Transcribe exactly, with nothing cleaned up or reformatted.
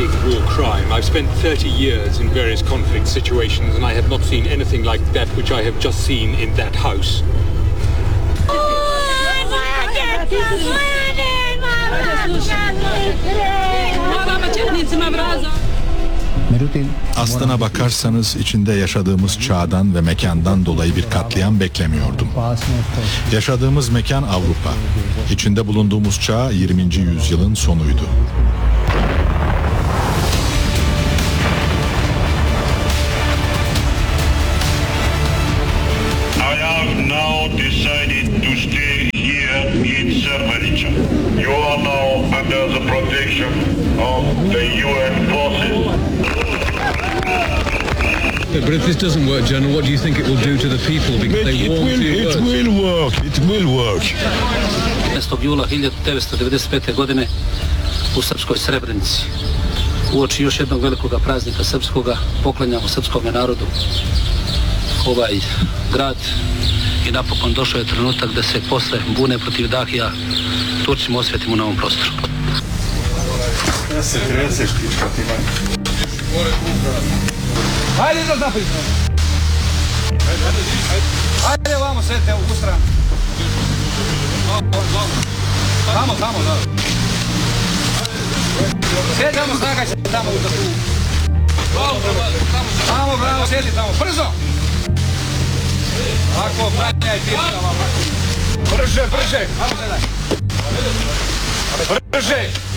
fighting war crime. I've spent thirty years in various conflict situations and I have not seen anything like that which I have just seen in that house. Aslına bakarsanız içinde yaşadığımız çağdan ve mekandan dolayı bir katliam beklemiyordum. Yaşadığımız mekan Avrupa. İçinde bulunduğumuz çağ yirminci yüzyılın sonuydu. I have now decided to stay here in Srebrenica. You are now under the protection of the U N forces. But if this doesn't work, General, what do you think it will do to the people? Because they it want will, to it will work. It will work. petnaestog jula hiljadu devetsto devedeset pete. godine u srpskoj Srebrenici. Uoči još jednog velikog praznika srpskoga poklanjamo srpskom narodu ovaj grad i napokon došao je trenutak da se posle bune protiv Dahija Turcima osvetimo na ovom prostoru. Hajde, izlaz napolje. Hajde, vamo, sedite u stranu. Tamo, tamo, da. Sjedi tamo, snagaj se tamo u taku. Tamo, bravo, sjedi tamo, brzo! Ako, branjaj ti tamo. Brže, brže, tamo sedaj. Brže!